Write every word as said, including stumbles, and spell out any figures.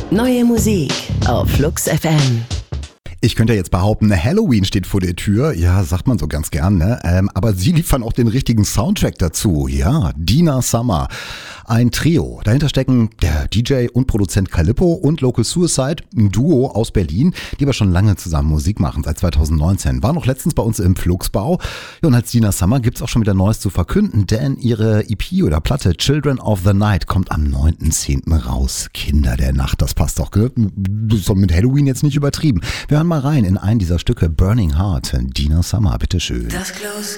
Neue Musik auf Flux F M. Ich könnte jetzt behaupten, Halloween steht vor der Tür. Ja, sagt man so ganz gern, ne? Ähm, aber sie liefern auch den richtigen Soundtrack dazu. Ja, Dina Summer. Ein Trio. Dahinter stecken der D J und Produzent Calippo und Local Suicide, ein Duo aus Berlin, die aber schon lange zusammen Musik machen, seit zwanzig neunzehn. War noch letztens bei uns im Fluxbau. Ja, und als Dina Summer gibt's auch schon wieder Neues zu verkünden, denn ihre E P oder Platte Children of the Night kommt am neunten zehnten raus. Kinder der Nacht, das passt doch, gell? Das ist doch mit Halloween jetzt nicht übertrieben. Wir hören mal rein in einen dieser Stücke, Burning Heart. Dina Summer, bitteschön. Das Close